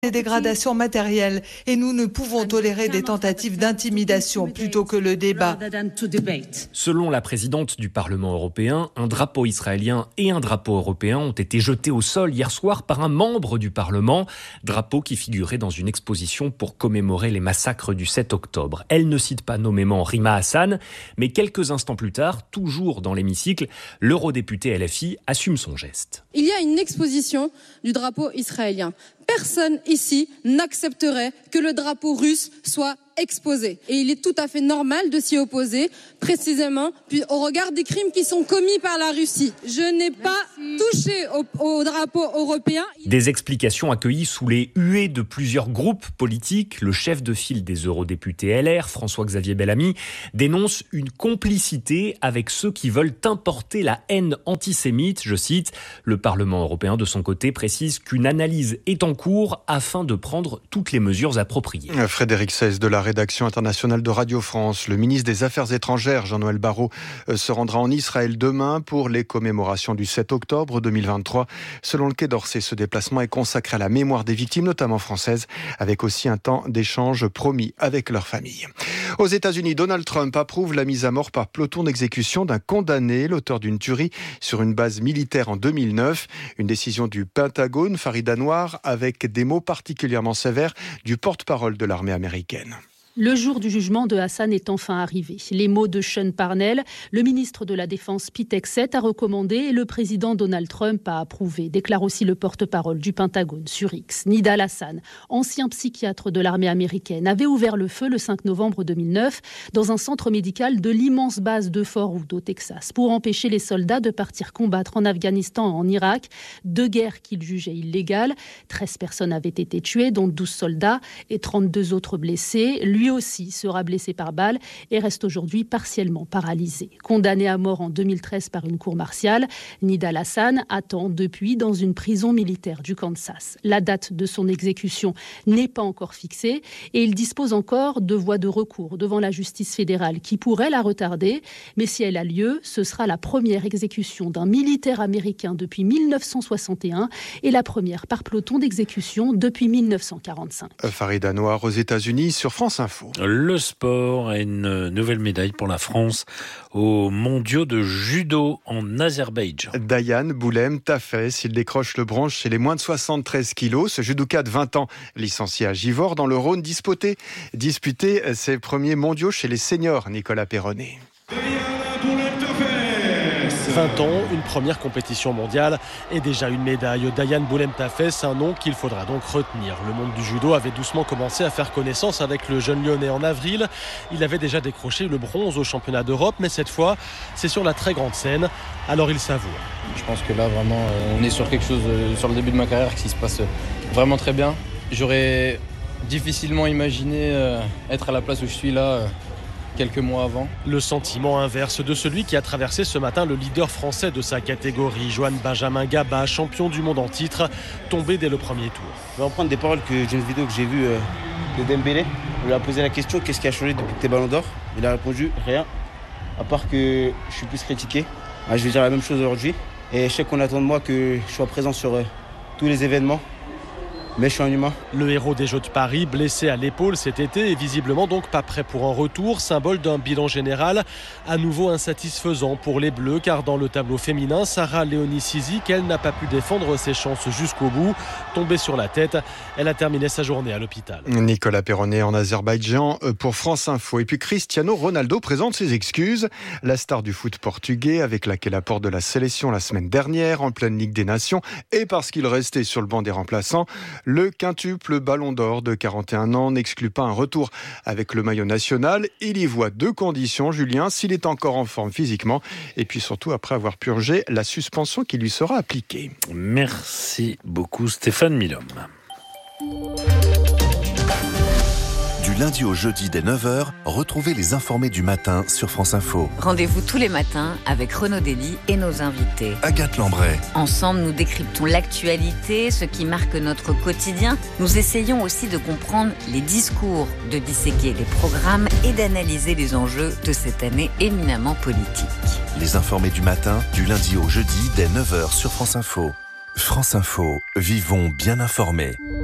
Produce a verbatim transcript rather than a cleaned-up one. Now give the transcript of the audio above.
des dégradations matérielles et nous ne pouvons tolérer des tentatives d'intimidation plutôt que le débat. Selon la présidente du Parlement européen, un drapeau israélien et un drapeau européen ont été jetés au sol hier soir par un membre du Parlement, drapeau qui figurait dans une exposition pour commémorer les massacres du sept octobre. Elle ne cite pas nommément Rima Hassan, mais quelques instants plus tard, toujours dans l'hémicycle, l'eurodéputé L F I assume son geste. Il y a une exposition du drapeau israélien. Personne ici n'accepterait que le drapeau russe soit exposé. Et il est tout à fait normal de s'y opposer, précisément au regard des crimes qui sont commis par la Russie. Je n'ai pas touché au, au drapeau européen. Des explications accueillies sous les huées de plusieurs groupes politiques. Le chef de file des eurodéputés L R, François-Xavier Bellamy, dénonce une complicité avec ceux qui veulent importer la haine antisémite. Je cite, le Parlement européen, de son côté, précise qu'une analyse est en cours afin de prendre toutes les mesures appropriées. Frédéric Seize de la rédaction internationale de Radio France. Le ministre des Affaires étrangères, Jean-Noël Barrot, se rendra en Israël demain pour les commémorations du sept octobre deux mille vingt-trois. Selon le Quai d'Orsay, ce déplacement est consacré à la mémoire des victimes, notamment françaises, avec aussi un temps d'échange promis avec leurs familles. Aux États-Unis, Donald Trump approuve la mise à mort par peloton d'exécution d'un condamné, l'auteur d'une tuerie sur une base militaire en deux mille neuf. Une décision du Pentagone, Farid Anwar, avec des mots particulièrement sévères du porte-parole de l'armée américaine. Le jour du jugement de Hassan est enfin arrivé. Les mots de Sean Parnell, le ministre de la Défense Pete Hegseth a recommandé et le président Donald Trump a approuvé, déclare aussi le porte-parole du Pentagone sur X. Nidal Hassan, ancien psychiatre de l'armée américaine, avait ouvert le feu le cinq novembre deux mille neuf dans un centre médical de l'immense base de Fort Hood au Texas pour empêcher les soldats de partir combattre en Afghanistan et en Irak, deux guerres qu'il jugeait illégales. treize personnes avaient été tuées, dont douze soldats et trente-deux autres blessés. Lui aussi sera blessé par balle et reste aujourd'hui partiellement paralysé. Condamné à mort en deux mille treize par une cour martiale, Nidal Hassan attend depuis dans une prison militaire du Kansas. La date de son exécution n'est pas encore fixée et il dispose encore de voies de recours devant la justice fédérale qui pourrait la retarder. Mais si elle a lieu, ce sera la première exécution d'un militaire américain depuis mille neuf cent soixante et un et la première par peloton d'exécution depuis mille neuf cent quarante-cinq. Farid Anwar aux États-Unis sur France Info. Le sport et une nouvelle médaille pour la France aux mondiaux de judo en Azerbaïdjan. Dayan Boulem Tafes, il décroche le bronze chez les moins de soixante-treize kilos. Ce judoka de vingt ans, licencié à Givors dans le Rhône, disputé, disputé ses premiers mondiaux chez les seniors, Nicolas Perronnet. vingt ans, une première compétition mondiale et déjà une médaille. Dayan Boulem Tafes, un nom qu'il faudra donc retenir. Le monde du judo avait doucement commencé à faire connaissance avec le jeune Lyonnais en avril. Il avait déjà décroché le bronze au championnat d'Europe, mais cette fois, c'est sur la très grande scène. Alors il savoure. Je pense que là, vraiment, on est sur quelque chose, sur le début de ma carrière, qui se passe vraiment très bien. J'aurais difficilement imaginé être à la place où je suis là quelques mois avant. Le sentiment inverse de celui qui a traversé ce matin le leader français de sa catégorie, Johan Benjamin Gaba, champion du monde en titre, tombé dès le premier tour. Je vais reprendre des paroles que, d'une vidéo que j'ai vue euh, de Dembélé. On lui a posé la question, qu'est-ce qui a changé depuis que t'es Ballon d'Or ? Il a répondu, rien, à part que je suis plus critiqué. Ah, je vais dire la même chose aujourd'hui. Et je sais qu'on attend de moi que je sois présent sur euh, tous les événements. Mais je suis un humain. Le héros des Jeux de Paris, blessé à l'épaule cet été et visiblement donc pas prêt pour un retour, symbole d'un bilan général à nouveau insatisfaisant pour les Bleus, car dans le tableau féminin, Sarah Léonie Sizik, elle n'a pas pu défendre ses chances jusqu'au bout. Tombée sur la tête, elle a terminé sa journée à l'hôpital. Nicolas Perronnet en Azerbaïdjan pour France Info. Et puis Cristiano Ronaldo présente ses excuses. La star du foot portugais avec laquelle apporte de la sélection la semaine dernière en pleine Ligue des Nations et parce qu'il restait sur le banc des remplaçants, le quintuple Ballon d'Or de quarante et un ans n'exclut pas un retour avec le maillot national. Il y voit deux conditions, Julien, s'il est encore en forme physiquement et puis surtout après avoir purgé la suspension qui lui sera appliquée. Merci beaucoup Stéphane Milhomme. Du lundi au jeudi dès neuf heures, retrouvez les informés du matin sur France Info. Rendez-vous tous les matins avec Renaud Dely et nos invités. Agathe Lambray. Ensemble, nous décryptons l'actualité, ce qui marque notre quotidien. Nous essayons aussi de comprendre les discours, de disséquer les programmes et d'analyser les enjeux de cette année éminemment politique. Les informés du matin, du lundi au jeudi dès neuf heures sur France Info. France Info, vivons bien informés.